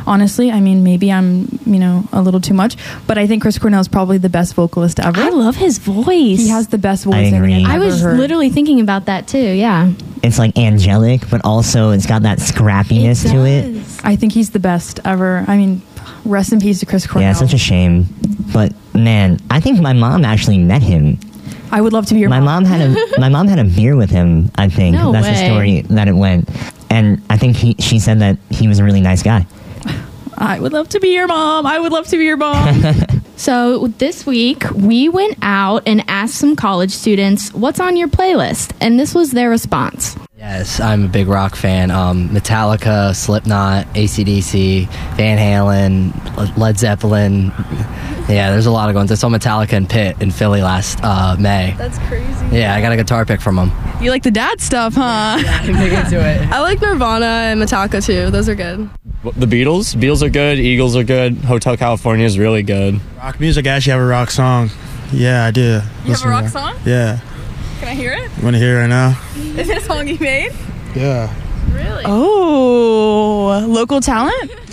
honestly. I mean, maybe I'm, a little too much, but I think Chris Cornell is probably the best vocalist ever. I love his voice. He has the best voice I agree. I was literally thinking about that too, yeah. It's like angelic, but also it's got that scrappiness to it. I think he's the best ever. I mean, rest in peace to Chris Cornell. Yeah, it's such a shame. But man, I think my mom actually met him. I would love to be your mom had a beer with him, I think. No That's way. the story that it went. And I think she said that he was a really nice guy. I would love to be your mom. I would love to be your mom. So this week, we went out and asked some college students, what's on your playlist? And this was their response. Yes, I'm a big rock fan. Metallica, Slipknot, AC/DC, Van Halen, Led Zeppelin. Yeah, there's a lot of ones. I saw Metallica and Pitt in Philly last May. That's crazy. Yeah, I got a guitar pick from them. You like the dad stuff, huh? Yeah, I'm big into it. I like Nirvana and Metallica too. Those are good. The Beatles? Beatles are good. Eagles are good. Hotel California is really good. Rock music, I actually have a rock song. Yeah, I do. You have a rock song? Yeah. Can I hear it? You want to hear it right now? Is it a song you made? Yeah. Really? Oh, local talent?